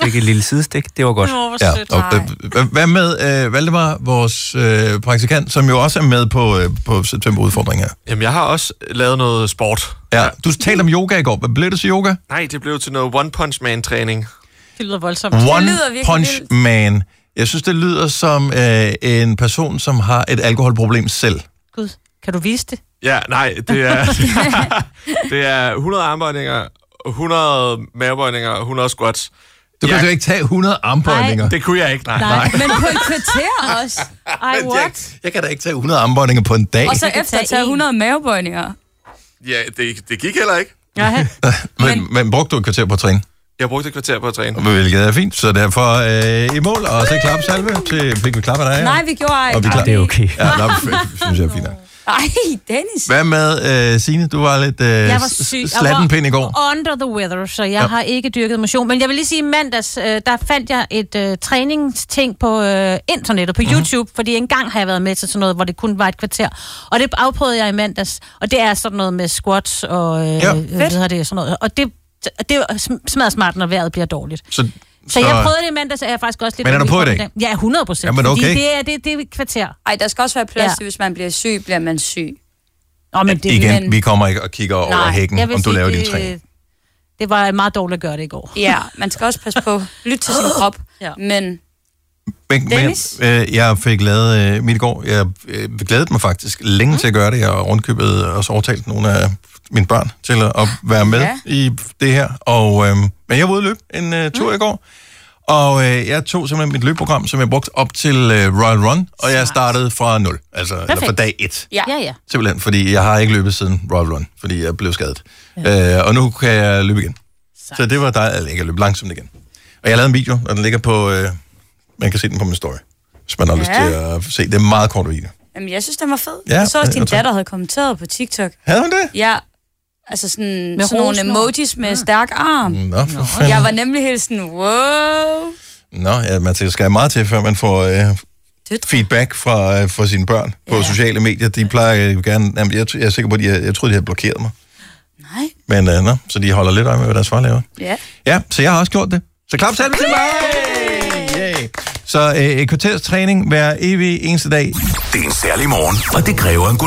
fik et lille sidestik. Det var godt. Hvad med Valdemar, vores praktikant, som jo også er med på septemberudfordringen her? Jamen, jeg har også lavet noget sport. Ja, du talte om yoga i går. Hvad blev det til yoga? Nej, det blev til noget One Punch Man-træning. Det lyder voldsomt. One Punch Man. Jeg synes, det lyder som en person, som har et alkoholproblem selv. Gud, kan du vise det? Ja, nej, det er, det er 100 armbøjninger, 100 mavebøjninger, 100 squats. Du kan jo ikke tage 100 armbøjninger. Det kunne jeg ikke, nej. Men på et kvarter også. Ej, what? Jeg kan da ikke tage 100 armbøjninger på en dag. Og så efter tage 100 mavebøjninger. Ja, det gik heller ikke. Men brugte du et kvarter på at træne? Jeg brugte et kvarter på at træne. Hvilket er fint, så derfor i mål. Og så klapsalve til... Fik vi klapper dig? Nej, vi gjorde ej. Det er okay. Ja, synes jeg er fint. Ej, Dennis. Hvad med Signe? Du var lidt jeg var syg. slattenpind i går. Under the weather, så jeg har ikke dyrket motion. Men jeg vil lige sige, mandags, der fandt jeg et træningsting på internettet, på YouTube, fordi engang har jeg været med til sådan noget, hvor det kun var et kvarter. Og det afprøvede jeg i mandags, og det er sådan noget med squats og hvad hedder det, sådan noget. Og det er smadret smart, når vejret bliver dårligt. Så jeg prøvede det i mandag, så er jeg faktisk også lidt... Men er du på i dag? Ja, 100%. Jamen, okay. Fordi det er et kvarter. Ej, der skal også være plads til, hvis man bliver syg, bliver man syg. Men igen, vi kommer ikke og kigger over hækken, om du laver din træning. Det var meget dårligt at gøre det i går. Ja, man skal også passe på. Lyt til sin krop. Men jeg fik lavet mit i går. Jeg glædede mig faktisk længe til at gøre det. Jeg har rundkøbet og så overtalt nogle af mine børn til at være med i det her. Men jeg var ude at løbe en tur i går. Og jeg tog simpelthen mit løbeprogram, som jeg brugte op til Royal Run, og jeg startede fra 0, eller fra dag 1. Ja. Simpelthen, fordi jeg har ikke løbet siden Royal Run, fordi jeg blev skadet. Og nu kan jeg løbe igen. Så det var dejligt, jeg kan løbe langsomt igen. Og jeg lavede en video, og den ligger på, man kan se den på min story, hvis man har lyst til at se. Det er en meget kort video. Jamen, jeg synes, den var fed. Jeg så også, din datter havde kommenteret på TikTok. Havde hun det? Ja. Altså sådan nogle emojis med stærk arm. Nå, for fanden. Jeg var nemlig helt sådan, wow. Nå, ja, man skal have meget til, før man får feedback fra sine børn på sociale medier. De plejer jo gerne... Jamen, jeg er sikker på, at jeg troede, de havde blokeret mig. Nej. Men så de holder lidt øje med, hvad deres far laver. Ja. Ja, så jeg har også gjort det. Så klap selv til mig! Yay! Så et kvarters træning hver evig eneste dag. Det er en særlig morgen, og det kræver en god